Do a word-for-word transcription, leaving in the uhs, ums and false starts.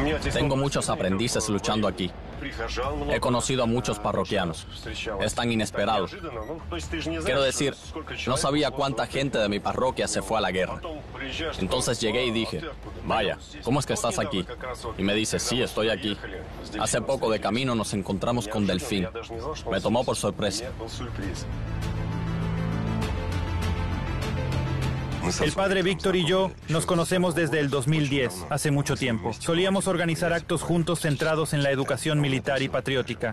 Tengo muchos aprendices luchando aquí. He conocido a muchos parroquianos. Es tan inesperado. Quiero decir, no sabía cuánta gente de mi parroquia se fue a la guerra. Entonces llegué y dije, vaya, ¿cómo es que estás aquí? Y me dice, sí, estoy aquí. Hace poco de camino nos encontramos con Delfín. Me tomó por sorpresa. El padre Víctor y yo nos conocemos desde el dos mil diez, hace mucho tiempo. Solíamos organizar actos juntos centrados en la educación militar y patriótica.